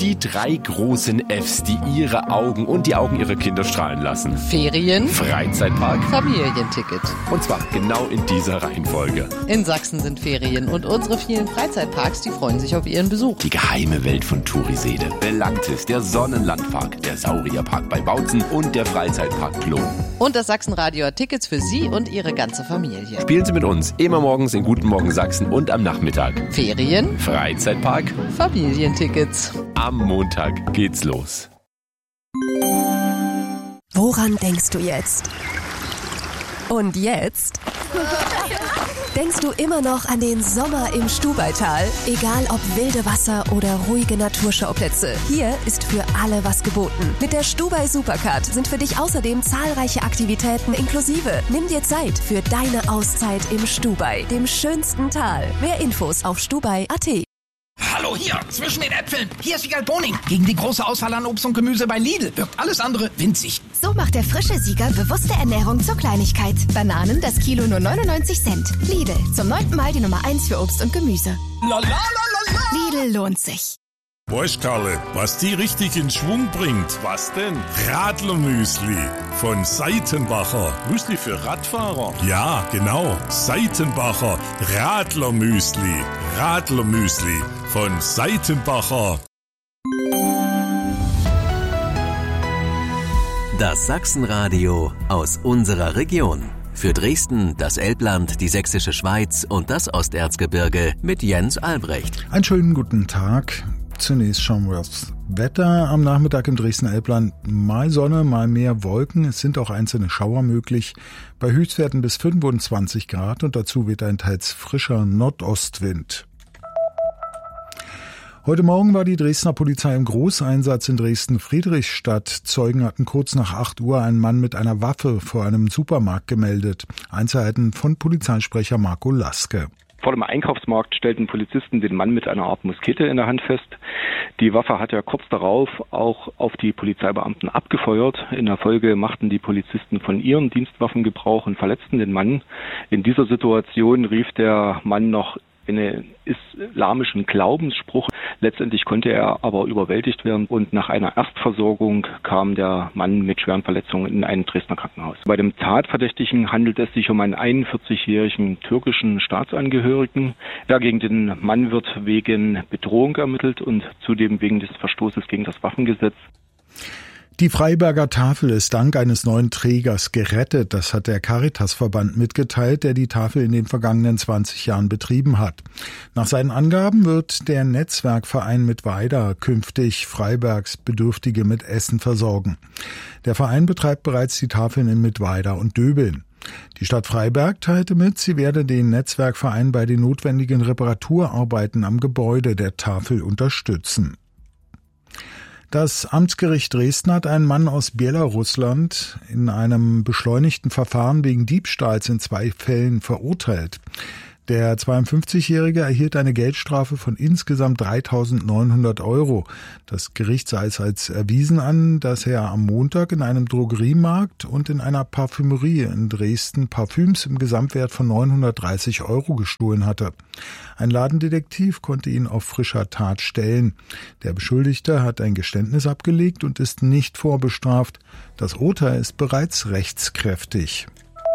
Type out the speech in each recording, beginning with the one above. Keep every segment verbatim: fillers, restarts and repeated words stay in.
Die drei großen Fs, die ihre Augen und die Augen ihrer Kinder strahlen lassen. Ferien, Freizeitpark, Familienticket. Und zwar genau in dieser Reihenfolge. In Sachsen sind Ferien und unsere vielen Freizeitparks, die freuen sich auf ihren Besuch. Die geheime Welt von Turisede, Belantis, der Sonnenlandpark, der Saurierpark bei Bautzen und der Freizeitpark Plon. Und das Sachsenradio hat Tickets für Sie und Ihre ganze Familie. Spielen Sie mit uns immer morgens in Guten Morgen Sachsen und am Nachmittag. Ferien, Freizeitpark, Familientickets. Am Montag geht's los. Woran denkst du jetzt? Und jetzt? Denkst du immer noch an den Sommer im Stubaital? Egal ob wilde Wasser oder ruhige Naturschauplätze, hier ist für alle was geboten. Mit der Stubai Supercard sind für dich außerdem zahlreiche Aktivitäten inklusive. Nimm dir Zeit für deine Auszeit im Stubai, dem schönsten Tal. Mehr Infos auf stubai punkt at. Hallo, hier, zwischen den Äpfeln. Hier ist Wiegald Boning. Gegen die große Auswahl an Obst und Gemüse bei Lidl wirkt alles andere winzig. So macht der frische Sieger bewusste Ernährung zur Kleinigkeit. Bananen, das Kilo nur neunundneunzig Cent. Lidl, zum neunten Mal die Nummer eins für Obst und Gemüse. La, la, la, la, la. Lidl lohnt sich. Weißt Karle, was die richtig in Schwung bringt? Was denn? Radlermüsli von Seitenbacher. Müsli für Radfahrer? Ja, genau. Seitenbacher Radlermüsli. Radlermüsli von Seitenbacher. Das Sachsenradio aus unserer Region. Für Dresden, das Elbland, die Sächsische Schweiz und das Osterzgebirge mit Jens Albrecht. Einen schönen guten Tag. Zunächst schauen wir aufs Wetter. Am Nachmittag im Dresden-Elbland mal Sonne, mal mehr Wolken. Es sind auch einzelne Schauer möglich. Bei Höchstwerten bis fünfundzwanzig Grad und dazu weht ein teils frischer Nordostwind. Heute Morgen war die Dresdner Polizei im Großeinsatz in Dresden-Friedrichstadt. Zeugen hatten kurz nach acht Uhr einen Mann mit einer Waffe vor einem Supermarkt gemeldet. Einzelheiten von Polizeisprecher Marco Laske. Vor dem Einkaufsmarkt stellten Polizisten den Mann mit einer Art Muskete in der Hand fest. Die Waffe hat er kurz darauf auch auf die Polizeibeamten abgefeuert. In der Folge machten die Polizisten von ihren Dienstwaffen Gebrauch und verletzten den Mann. In dieser Situation rief der Mann noch einen islamischen Glaubensspruch. Letztendlich konnte er aber überwältigt werden und nach einer Erstversorgung kam der Mann mit schweren Verletzungen in ein Dresdner Krankenhaus. Bei dem Tatverdächtigen handelt es sich um einen einundvierzigjährigen türkischen Staatsangehörigen. Ja, gegen den Mann wird wegen Bedrohung ermittelt und zudem wegen des Verstoßes gegen das Waffengesetz. Die Freiberger Tafel ist dank eines neuen Trägers gerettet. Das hat der Caritasverband mitgeteilt, der die Tafel in den vergangenen zwanzig Jahren betrieben hat. Nach seinen Angaben wird der Netzwerkverein Mittweida künftig Freibergs Bedürftige mit Essen versorgen. Der Verein betreibt bereits die Tafeln in Mittweida und Döbeln. Die Stadt Freiberg teilte mit, sie werde den Netzwerkverein bei den notwendigen Reparaturarbeiten am Gebäude der Tafel unterstützen. Das Amtsgericht Dresden hat einen Mann aus Belarusland in einem beschleunigten Verfahren wegen Diebstahls in zwei Fällen verurteilt. Der zweiundfünfzigjährige erhielt eine Geldstrafe von insgesamt dreitausendneunhundert Euro. Das Gericht sah es als erwiesen an, dass er am Montag in einem Drogeriemarkt und in einer Parfümerie in Dresden Parfüms im Gesamtwert von neunhundertdreißig Euro gestohlen hatte. Ein Ladendetektiv konnte ihn auf frischer Tat stellen. Der Beschuldigte hat ein Geständnis abgelegt und ist nicht vorbestraft. Das Urteil ist bereits rechtskräftig.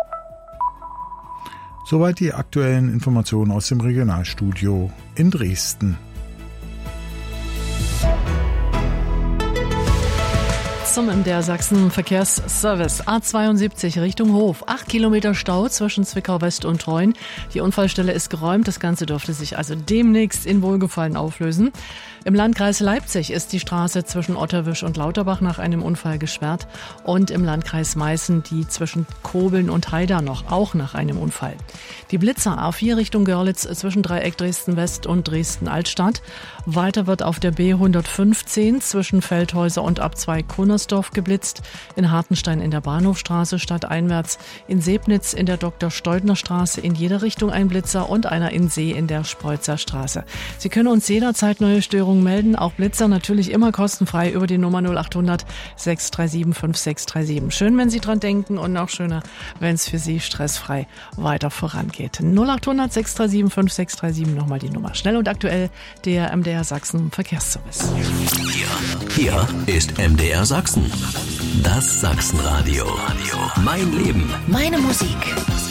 Soweit die aktuellen Informationen aus dem Regionalstudio in Dresden. Zum M D R Sachsen Verkehrsservice A zweiundsiebzig Richtung Hof. Acht Kilometer Stau zwischen Zwickau West und Treuen. Die Unfallstelle ist geräumt. Das Ganze dürfte sich also demnächst in Wohlgefallen auflösen. Im Landkreis Leipzig ist die Straße zwischen Otterwisch und Lauterbach nach einem Unfall gesperrt und im Landkreis Meißen die zwischen Kobeln und Haida noch, auch nach einem Unfall. Die Blitzer A vier Richtung Görlitz zwischen Dreieck Dresden West und Dresden Altstadt. Weiter wird auf der B hundertfünfzehn zwischen Feldhäuser und Abzweig Kunnersdorf geblitzt, in Hartenstein in der Bahnhofstraße stadteinwärts, in Sebnitz in der Doktor-Steudner-Straße in jeder Richtung ein Blitzer und einer in See in der Spreutzer Straße. Sie können uns jederzeit neue Störungen melden, auch Blitzer natürlich immer kostenfrei über die Nummer null acht hundert sechs drei sieben fünf sechs drei sieben. Schön, wenn Sie dran denken und noch schöner, wenn es für Sie stressfrei weiter vorangeht. null acht hundert sechs drei sieben fünf sechs drei sieben, nochmal die Nummer. Schnell und aktuell, der M D R Sachsen Verkehrsservice. Hier Hier ist M D R Sachsen. Das Sachsenradio. Mein Leben. Meine Musik.